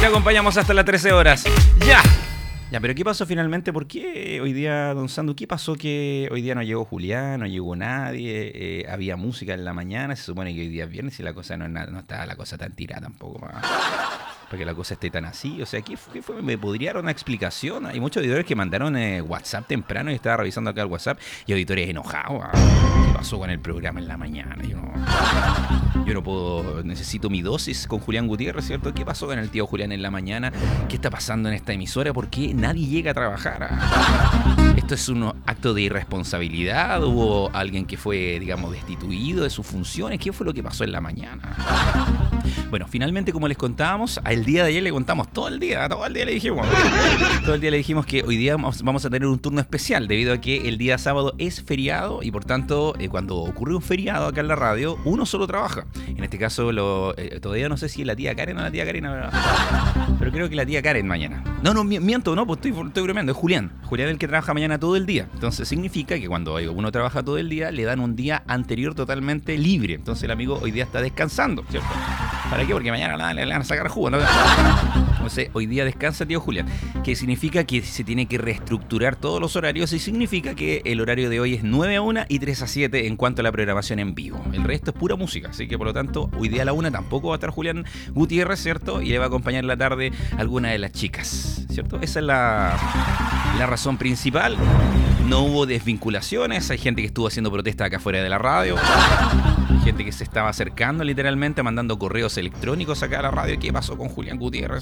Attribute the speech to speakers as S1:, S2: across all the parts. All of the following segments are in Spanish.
S1: Te acompañamos hasta las 13 horas. ¡Ya! Ya, pero ¿qué pasó finalmente? ¿Por qué hoy día, don Sandu, qué pasó que hoy día no llegó Julián, no llegó nadie? Había música en la mañana, se supone que hoy día es viernes y la cosa no está la cosa tan tirada tampoco. Para que la cosa esté tan así. O sea, ¿qué fue? ¿Me podría dar una explicación? Hay muchos auditores que mandaron WhatsApp temprano y estaba revisando acá el WhatsApp y auditores enojados. ¿Qué pasó con el programa en la mañana? Yo no puedo, necesito mi dosis con Julián Gutiérrez, ¿cierto? ¿Qué pasó con el tío Julián en la mañana? ¿Qué está pasando en esta emisora? ¿Por qué nadie llega a trabajar? ¿Esto es un acto de irresponsabilidad? ¿Hubo alguien que fue, digamos, destituido de sus funciones? ¿Qué fue lo que pasó en la mañana? Bueno, finalmente, como les contábamos, el día de ayer le contamos todo el día le dijimos. Todo el día le dijimos que hoy día vamos a tener un turno especial debido a que el día sábado es feriado y por tanto, cuando ocurre un feriado acá en la radio, uno solo trabaja. En este caso, todavía no sé si es la tía Karen o la tía Karina, pero creo que la tía Karen mañana. No, miento, no, pues estoy bromeando, es Julián. Julián es el que trabaja mañana todo el día. Entonces significa que cuando uno trabaja todo el día, le dan un día anterior totalmente libre. Entonces el amigo hoy día está descansando, ¿cierto? ¿Para qué? Porque mañana le van a sacar jugo, ¿no? Entonces, hoy día descansa tío Julián, que significa que se tiene que reestructurar todos los horarios y significa que el horario de hoy es 9 a 1 y 3 a 7 en cuanto a la programación en vivo. El resto es pura música, así que por lo tanto, hoy día a la 1 tampoco va a estar Julián Gutiérrez, ¿cierto? Y le va a acompañar en la tarde alguna de las chicas, ¿cierto? Esa es la razón principal. No hubo desvinculaciones, hay gente que estuvo haciendo protesta acá fuera de la radio. Gente que se estaba acercando literalmente, mandando correos electrónicos acá a la radio. ¿Qué pasó con Julián Gutiérrez?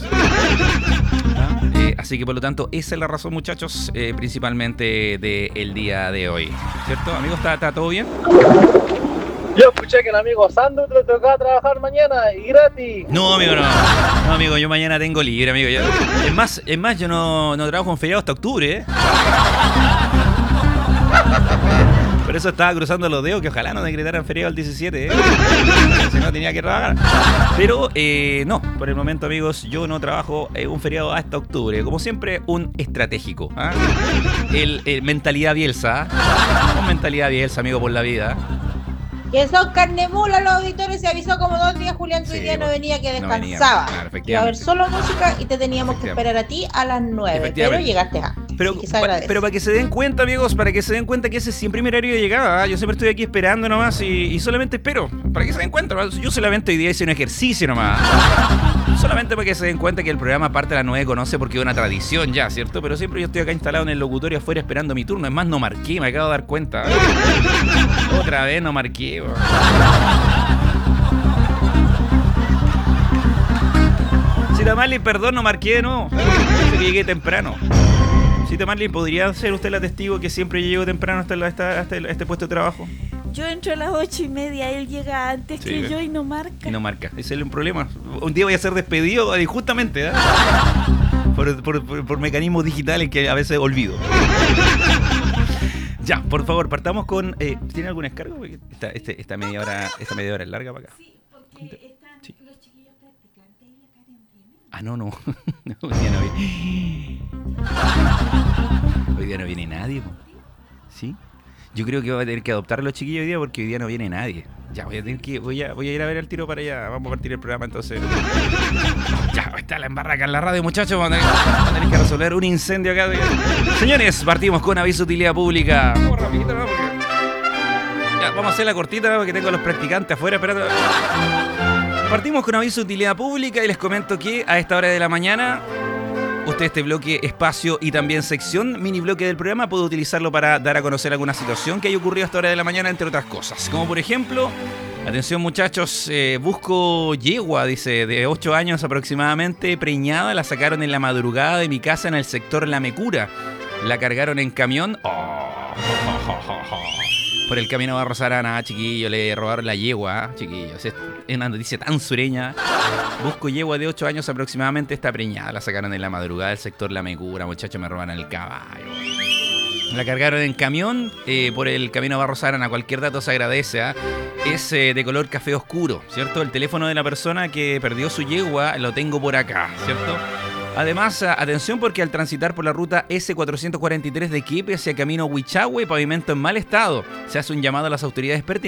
S1: Así que por lo tanto, esa es la razón, muchachos, principalmente del día de hoy. ¿Cierto, amigo? ¿Está todo bien?
S2: Yo escuché que el amigo Sandu te tocaba trabajar mañana y gratis.
S1: No, amigo, no. No, amigo, yo mañana tengo libre, amigo. Es más, yo no trabajo en feriado hasta octubre, ¿eh? Por eso estaba cruzando los dedos, que ojalá no decretaran feriado el 17, ¿eh? Si no tenía que trabajar. Pero no, por el momento, amigos, yo no trabajo un feriado hasta octubre. Como siempre, un estratégico. ¿Eh? Mentalidad Bielsa. Con mentalidad Bielsa, amigo, por la vida.
S3: Que son carne mula los auditores. Se avisó como 2 días, Julián, que hoy día no venía, que descansaba.
S1: Claro,
S3: iba a haber solo música y te teníamos que esperar a ti a las 9. Pero llegaste a.
S1: Pero para que se den cuenta, amigos, para que se den cuenta que ese es siempre mi horario de llegada. Yo siempre estoy aquí esperando nomás y solamente espero. Para que se den cuenta, yo solamente hoy día hice un ejercicio nomás. Solamente para que se den cuenta que el programa parte de las 9 conoce porque es una tradición ya, ¿cierto? Pero siempre yo estoy acá instalado en el locutorio afuera esperando mi turno. Es más, no marqué, me acabo de dar cuenta. Otra vez no marqué. Cita Marlin, perdón, no marqué, no. Dice que llegué temprano. Cita Marlin, ¿podría ser usted la testigo que siempre llego temprano hasta este puesto de trabajo?
S4: Yo entro a las 8:30, él llega antes que yo y no marca.
S1: Y no marca, ese es un problema. Un día voy a ser despedido injustamente, ¿eh? por mecanismos digitales que a veces olvido. Ya, por favor, partamos con... ¿Tiene algún descargo? Esta media hora es larga para acá.
S4: Sí, porque están los chiquillos practicantes y la Karen viene.
S1: Ah, no. Hoy día no viene. Hoy día no viene nadie, ¿sí? Yo creo que voy a tener que adoptar a los chiquillos hoy día porque hoy día no viene nadie. Ya, voy a ir a ver el tiro para allá. Vamos a partir el programa entonces. Ya, está la embarraca en la radio, muchachos. Vamos a tener que resolver un incendio acá. Señores, partimos con aviso de utilidad pública. Vamos rapidito, ¿no? Ya, vamos a hacer la cortita porque tengo a los practicantes afuera esperando. Partimos con aviso de utilidad pública y les comento que a esta hora de la mañana usted este bloque, espacio y también sección, mini bloque del programa, puede utilizarlo para dar a conocer alguna situación que haya ocurrido a esta hora de la mañana, entre otras cosas. Como por ejemplo, atención muchachos, busco yegua, dice, de 8 años aproximadamente, preñada, la sacaron en la madrugada de mi casa en el sector La Mecura. La cargaron en camión. Por el camino a Rosarana, chiquillo, le robaron la yegua, chiquillos. Es una noticia tan sureña. Busco yegua de 8 años aproximadamente, está preñada. La sacaron en la madrugada del sector La Mecura, muchachos, me roban el caballo. La cargaron en camión por el camino a Barros Arana. Cualquier dato se agradece. Es de color café oscuro, ¿cierto? El teléfono de la persona que perdió su yegua lo tengo por acá, ¿cierto? Además, atención porque al transitar por la ruta S443 de Quepe hacia camino Huichahue, pavimento en mal estado, se hace un llamado a las autoridades pertinentes